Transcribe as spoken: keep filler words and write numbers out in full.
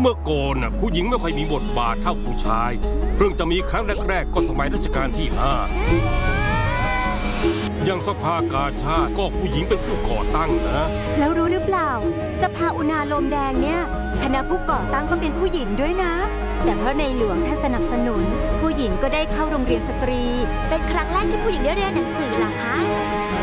มื่อก่อนน่ะผู้หญิงไม่ค่อยมีบทบาทเท่าผู้ชายเพิ่งจะมีครั้งแรกๆก็สมัยรัชกาลที่ห้าอย่างสภากาชาดก็ผู้หญิงเป็นผู้ก่อตั้งนะแล้วรู้หรือเปล่าสภาอุณาโลมแดงเนี่ยคณะผู้ก่อตั้งก็เป็นผู้หญิงด้วยนะแต่เพราะในหลวงท่านสนับสนุนผู้หญิงก็ได้เข้าโรงเรียนสตรีเป็นครั้งแรกที่ผู้หญิงได้เรียนหนังสือเหรอคะ